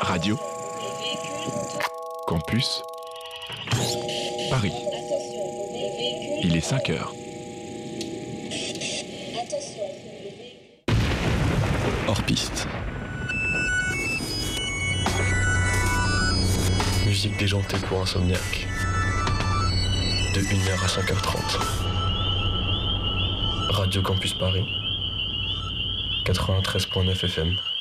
Radio Campus Paris. Il est 5 heures. Hors piste. Musique déjantée pour insomniaque. De 1h à 5h30. Radio Campus Paris. 93.9 FM.